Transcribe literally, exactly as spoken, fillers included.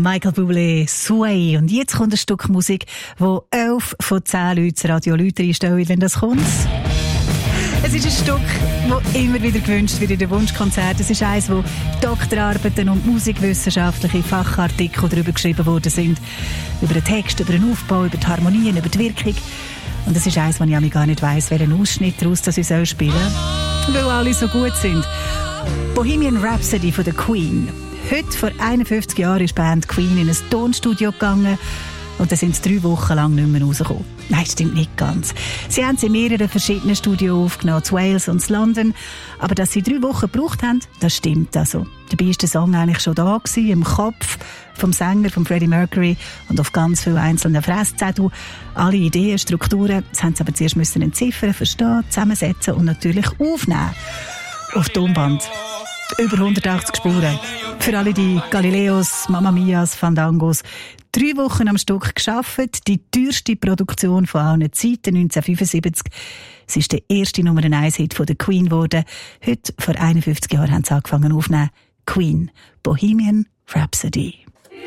Michael Bublé, Sway. Und jetzt kommt ein Stück Musik, wo elf von zehn Leuten Radio Leute einstellen, wenn das kommt. Es ist ein Stück, das immer wieder gewünscht wird in den Wunschkonzerten. Es ist eines, wo Doktorarbeiten und musikwissenschaftliche Fachartikel darüber geschrieben worden sind. Über den Text, über den Aufbau, über die Harmonien, über die Wirkung. Und es ist eines, wo ich gar nicht weiss, welchen Ausschnitt daraus das ich spielen soll. Weil alle so gut sind. Bohemian Rhapsody von der Queen. Heute, vor einundfünfzig Jahren, ist die Band Queen in ein Tonstudio gegangen. Und dann sind sie drei Wochen lang nicht mehr rausgekommen. Nein, stimmt nicht ganz. Sie haben sie in mehreren verschiedenen Studios aufgenommen, zu Wales und zu London. Aber dass sie drei Wochen gebraucht haben, das stimmt also. Dabei war der Song eigentlich schon da gewesen, im Kopf vom Sänger, von Freddie Mercury und auf ganz vielen einzelnen Fresszetteln. Alle Ideen, Strukturen, das haben sie aber zuerst müssen entziffern, verstehen, zusammensetzen und natürlich aufnehmen. Auf Tonband. Über hundertachtzig Spuren. Für alle die Galileos, Mamma Mias, Fandangos. Drei Wochen am Stück gearbeitet, die teuerste Produktion von allen Zeiten, neunzehnhundertfünfundsiebzig. Es ist der erste Nummer eins Hit von der Queen geworden. Heute, vor einundfünfzig Jahren, haben sie angefangen aufzunehmen. Queen, Bohemian Rhapsody.